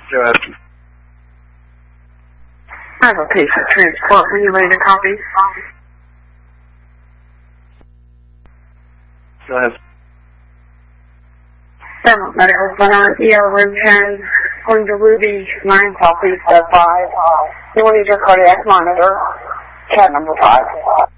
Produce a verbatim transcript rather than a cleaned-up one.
Go ahead. I have a patient transport. When you ready to copy? Go ahead. Several medical center, E R room ten, going to Ruby, nine copies, step five. You will need your cardiac monitor, cat number five.